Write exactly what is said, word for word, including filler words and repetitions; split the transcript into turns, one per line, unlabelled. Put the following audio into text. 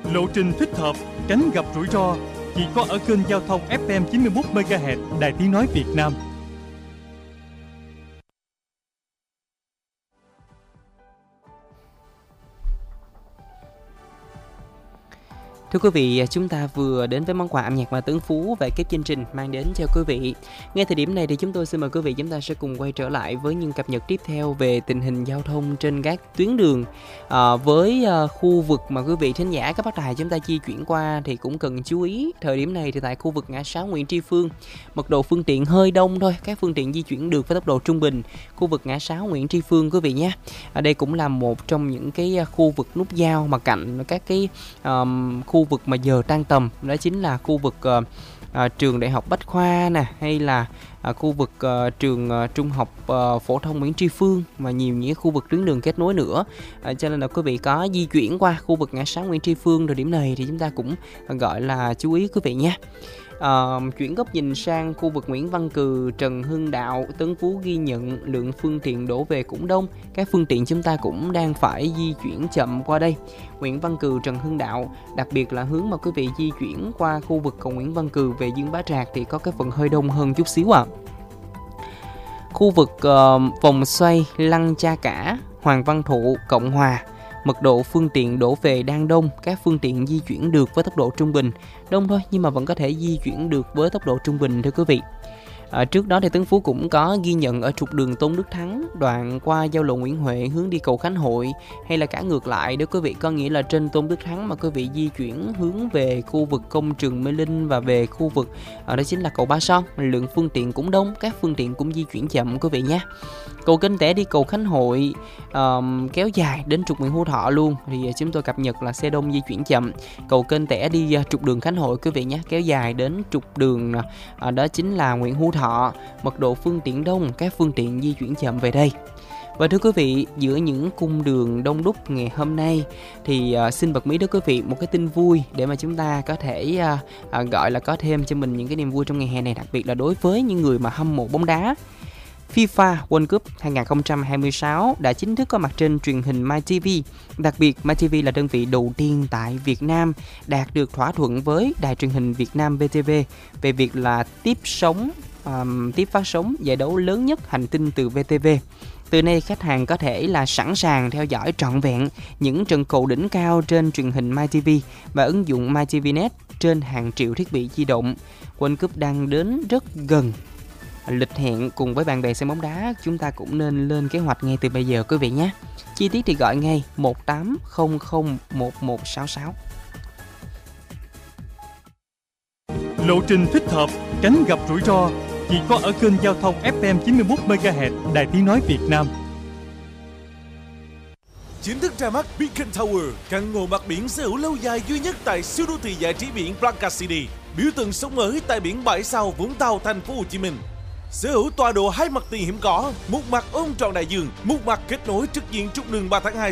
Lộ trình thích hợp, tránh gặp rủi ro, chỉ có ở kênh giao thông ép em chín mươi mốt mê ga héc Đài Tiếng nói Việt Nam.
Thưa quý vị, chúng ta vừa đến với món quà âm nhạc mà Tuấn Phú về cái chương trình mang đến cho quý vị. Ngay thời điểm này thì chúng tôi xin mời quý vị chúng ta sẽ cùng quay trở lại với những cập nhật tiếp theo về tình hình giao thông trên các tuyến đường. À, với uh, khu vực mà quý vị thính giả các bác đài chúng ta di chuyển qua thì cũng cần chú ý. Thời điểm này thì tại khu vực ngã sáu Nguyễn Tri Phương, mật độ phương tiện hơi đông thôi, các phương tiện di chuyển được với tốc độ trung bình. Khu vực ngã sáu Nguyễn Tri Phương quý vị nhé. Ở đây cũng là một trong những cái khu vực nút giao mà cạnh các cái um, khu Khu vực mà giờ tan tầm, đó chính là khu vực uh, uh, trường Đại học Bách Khoa nè, hay là uh, khu vực uh, trường uh, Trung học uh, phổ thông Nguyễn Tri Phương, mà nhiều những khu vực tuyến đường kết nối nữa. Uh, cho nên là quý vị có di chuyển qua khu vực ngã sáu Nguyễn Tri Phương thời điểm này thì chúng ta cũng uh, gọi là chú ý quý vị nhé. Uh, chuyển góc nhìn sang khu vực Nguyễn Văn Cừ, Trần Hưng Đạo, Tuấn Phú ghi nhận lượng phương tiện đổ về cũng đông. Các phương tiện chúng ta cũng đang phải di chuyển chậm qua đây. Nguyễn Văn Cừ, Trần Hưng Đạo, đặc biệt là hướng mà quý vị di chuyển qua khu vực cầu Nguyễn Văn Cừ về Dương Bá Trạc thì có cái phần hơi đông hơn chút xíu ạ. À. Khu vực uh, vòng xoay Lăng Cha Cả, Hoàng Văn Thụ, Cộng Hòa, mật độ phương tiện đổ về đang đông, các phương tiện di chuyển được với tốc độ trung bình. Đông thôi nhưng mà vẫn có thể di chuyển được với tốc độ trung bình thưa quý vị. À, trước đó thì Tuấn Phú cũng có ghi nhận ở trục đường Tôn Đức Thắng, đoạn qua giao lộ Nguyễn Huệ hướng đi cầu Khánh Hội, hay là cả ngược lại nếu quý vị, có nghĩa là trên Tôn Đức Thắng mà quý vị di chuyển hướng về khu vực công trường Mê Linh và về khu vực à, đó chính là cầu Ba Son, lượng phương tiện cũng đông, các phương tiện cũng di chuyển chậm quý vị nhé. Cầu Kênh Tẻ đi cầu Khánh Hội um, kéo dài đến trục Nguyễn Hữu Thọ luôn thì chúng tôi cập nhật là xe đông di chuyển chậm. Cầu Kênh Tẻ đi uh, trục đường Khánh Hội quý vị nhé, kéo dài đến trục đường uh, đó chính là Nguyễn Hữu Thọ, mật độ phương tiện đông, các phương tiện di chuyển chậm về đây. Và thưa quý vị, giữa những cung đường đông đúc ngày hôm nay thì uh, xin bật mí đến quý vị một cái tin vui để mà chúng ta có thể uh, uh, gọi là có thêm cho mình những cái niềm vui trong ngày hè này, đặc biệt là đối với những người mà hâm mộ bóng đá. FIFA World Cup hai không hai sáu đã chính thức có mặt trên truyền hình MyTV. Đặc biệt, MyTV là đơn vị đầu tiên tại Việt Nam đạt được thỏa thuận với đài truyền hình Việt Nam vê tê vê về việc là tiếp sóng, um, tiếp phát sóng giải đấu lớn nhất hành tinh từ vê tê vê. Từ nay, khách hàng có thể là sẵn sàng theo dõi trọn vẹn những trận cầu đỉnh cao trên truyền hình MyTV và ứng dụng MyTVnet trên hàng triệu thiết bị di động. World Cup đang đến rất gần lịch hẹn, cùng với bạn bè xem bóng đá chúng ta cũng nên lên kế hoạch ngay từ bây giờ quý vị nhé. Chi tiết thì gọi ngay một tám không không một một sáu sáu.
Lộ trình thích hợp, tránh gặp rủi ro, chỉ có ở kênh giao thông ép em chín mươi mốt mê ga héc Đài Tiếng nói Việt Nam.
Chính thức ra mắt Beacon Tower, căn hộ mặt biển sở hữu lâu dài duy nhất tại siêu đô thị giải trí biển Blanca City, biểu tượng sống mới tại biển Bãi Sau, Vũng Tàu, thành phố Hồ Chí Minh. Sở hữu tọa độ hai mặt tiền hiểm cỏ, một mặt ôm trọn đại dương, một mặt kết nối trực diện trục đường ba tháng hai